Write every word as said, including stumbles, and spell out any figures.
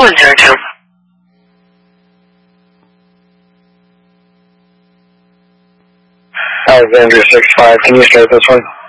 one zero two. Alexandria six five, can you start this one?